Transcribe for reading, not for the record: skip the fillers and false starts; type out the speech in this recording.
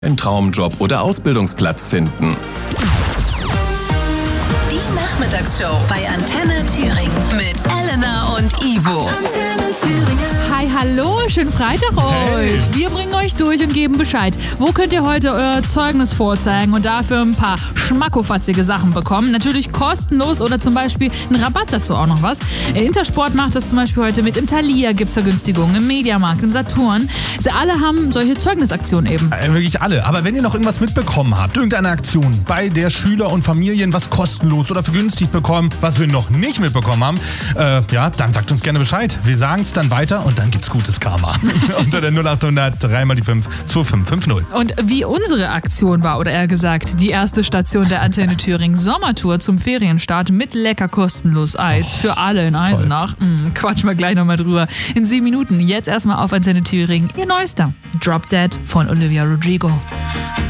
einen Traumjob oder Ausbildungsplatz finden. Die Nachmittagsshow bei Antenne Thüringen mit Elena und Ivo. Antenne Thüringen. Hi, hallo, schönen Freitag euch. Wir bringen euch durch und geben Bescheid. Wo könnt ihr heute euer Zeugnis vorzeigen und dafür ein paar schmackofatzige Sachen bekommen? Natürlich kostenlos oder zum Beispiel einen Rabatt dazu auch noch was. Intersport macht das zum Beispiel heute mit. Im Thalia gibt es Vergünstigungen, im Mediamarkt, im Saturn. Sie alle haben solche Zeugnisaktionen eben. Wirklich alle. Aber wenn ihr noch irgendwas mitbekommen habt, irgendeine Aktion, bei der Schüler und Familien was kostenlos oder vergünstigt bekommen, was wir noch nicht mitbekommen haben, dann sagt uns gerne Bescheid. Wir sagen es dann weiter und dann gibt's gutes Karma. Unter der 0800 3x5 2550. Und wie unsere Aktion war, oder eher gesagt, die erste Station der Antenne Thüringen Sommertour zum Ferienstart mit lecker kostenlos Eis für alle in Eisenach. Quatschen wir gleich nochmal drüber. In 7 Minuten. Jetzt erstmal auf Antenne Thüringen. Ihr neuester Drop Dead von Olivia Rodrigo.